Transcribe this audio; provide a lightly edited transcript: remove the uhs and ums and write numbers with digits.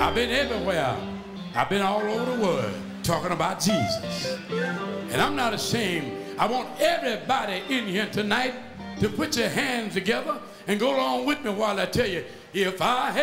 I've been everywhere. I've been all over the world talking about Jesus. And I'm not ashamed. I want everybody in here tonight to put your hands together and go along with me while I tell you, if I